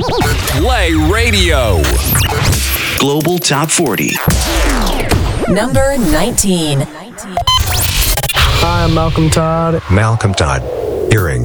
Play Radio. Global Top 40. Number 19. Hi, I'm Malcolm Todd. Malcolm Todd. Hearing